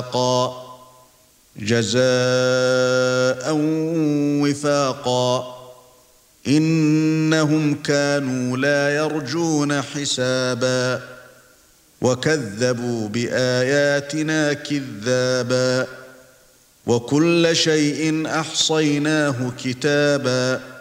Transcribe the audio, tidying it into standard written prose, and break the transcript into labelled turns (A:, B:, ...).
A: وفاقا جزاء وفاقا إنهم كانوا لا يرجون حسابا وكذبوا بآياتنا كذابا وكل شيء أحصيناه كتابا